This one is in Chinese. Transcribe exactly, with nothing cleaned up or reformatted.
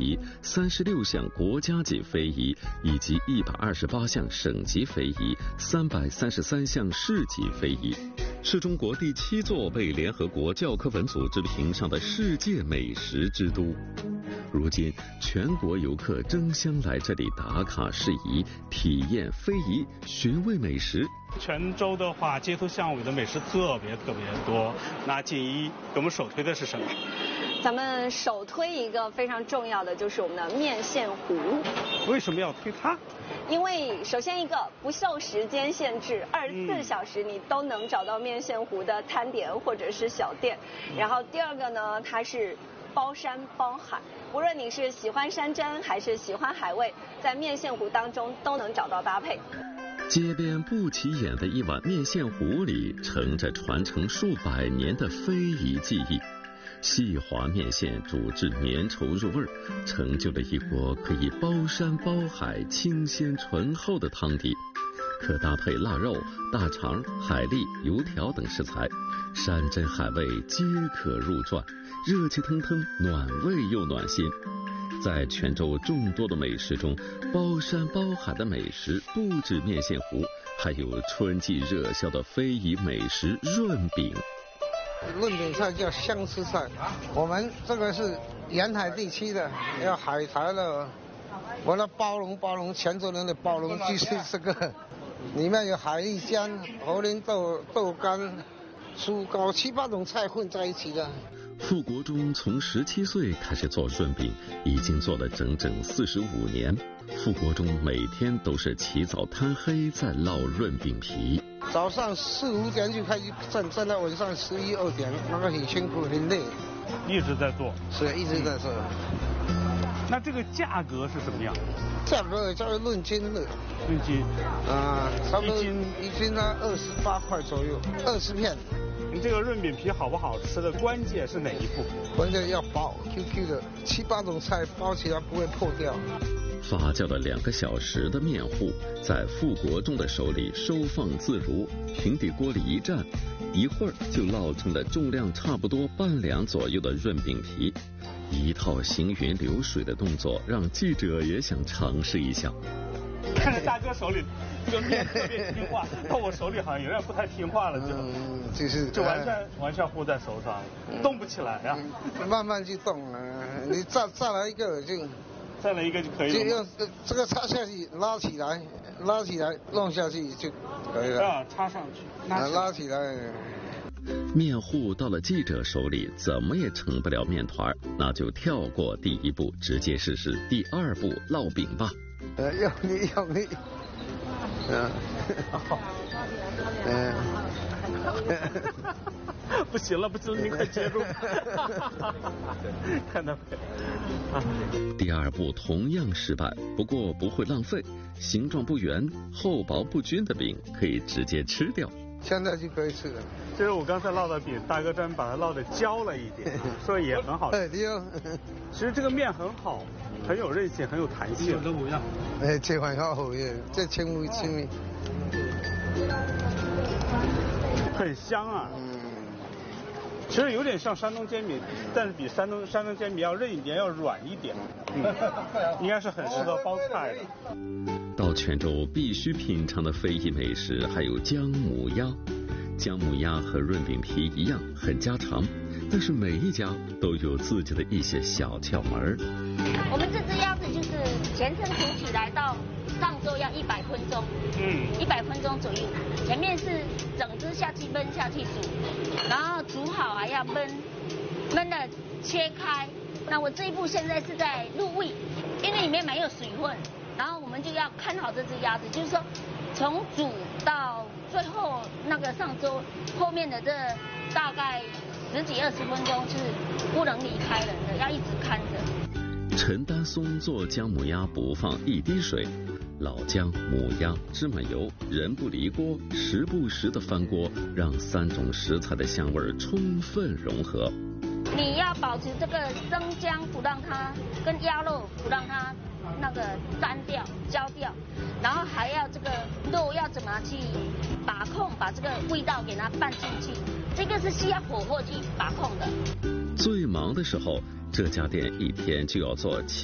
仪、三十六项国家级非遗以及一百二十八项省级非遗、三百三十三项市级非遗，是中国第七座被联合国教科文组织评上的世界美食之都。如今，全国游客争相来这里打卡示仪、体验非遗、寻味美食。 泉州的话，街头巷尾的美食特别特别多。那锦衣给我们首推的是什么？ 咱们首推一个非常重要的，就是我们的面线糊。 为什么要推它？ 因为首先一个不受时间限制，二十四小时你都能找到面线糊的摊点或者是小店。然后第二个呢，它是包山包海，无论你是喜欢山珍还是喜欢海味，在面线糊当中都能找到搭配。 街边不起眼的一碗面线糊里，盛着传承数百年的非遗技艺。细滑面线煮至绵稠入味，成就了一锅可以包山包海、清鲜醇厚的汤底。可搭配腊肉、大肠、海蛎、油条等食材，山珍海味皆可入馔，热气腾腾，暖胃又暖心。在泉州众多的美食中，包山包海的美食不止面线糊，还有春季热销的非遗美食润饼。 润饼菜叫相思菜，我们这个是沿海地区的，要海苔的，我的包容包容泉州人的包容就是这个，里面有海蛎浆、猴莲豆、豆干、酥糕，七八种菜混在一起的。 傅国忠从十七岁开始做润饼，已经做了整整四十五年。傅国忠每天都是起早贪黑在烙润饼皮， 早上四五点就开始站，站到晚上十一二点，那个很辛苦很累， 一直在做， 是一直在做。 那这个价格是什么样？ 价格叫论斤的， 论斤啊，差不多一斤一斤呢二十八块左右，二十片。 你这个润饼皮好不好吃的关键是哪一步？ 关键要包 Q Q 的，七八种菜包起来不会破掉。 发酵了两个小时的面糊，在傅国忠的手里收放自如，平底锅里一蘸，一会儿就烙成了重量差不多半两左右的润饼皮。一套行云流水的动作，让记者也想尝试一下。 看着大哥手里这个面特别听话，到我手里好像有点不太听话了，就嗯，就是就完全、呃、完全糊在手上，动不起来呀、 啊。慢慢去动啊，你再再来一个就。 再来一个就可以了。 就用这个插下去，拉起来，拉起来，弄下去就可以了。 啊，插上去， 拉拉起来。 面糊到了记者手里，怎么也成不了面团，那就跳过第一步，直接试试第二步烙饼吧。 呃，用力用力。嗯。嗯。 不行了，不行了，你快接住！看到没？ 第二步同样失败，不过不会浪费，形状不圆、厚薄不均的饼可以直接吃掉。 现在就可以吃了。 这是我刚才烙的饼，大哥专门把它烙的焦了一点，所以也很好吃。 对哦。 其实这个面很好，很有韧性，很有弹性。都不一样。 哎，这款好好耶，这轻微轻微。 很香啊。 嗯。 其实有点像山东煎饼，但是比山东山东煎饼要韧一点，要软一点。嗯，应该是很适合包菜的。 到泉州必须品尝的非遗美食还有姜母鸭。姜母鸭和润饼皮一样很家常，但是每一家都有自己的一些小窍门。 我们这只鸭子就是全身煮起来到上桌要一百分钟，嗯，一百分钟左右。前面是整只下去焖下去煮，然后煮好还要焖，焖了切开。那我这一步现在是在入味，因为里面没有水分，然后我们就要看好这只鸭子，就是说从煮到最后那个上桌，后面的这大概十几二十分钟是不能离开人的，要一直看着。 陈丹松做姜母鸭不放一滴水，老姜、母鸭、芝麻油，人不离锅，时不时的翻锅，让三种食材的香味充分融合。 你要保持这个生姜不让它跟鸭肉不让它那个单掉、焦掉，然后还要这个肉要怎么去把控，把这个味道给它拌进去，这个是需要火候去把控的。 最忙的时候，这家店一天就要做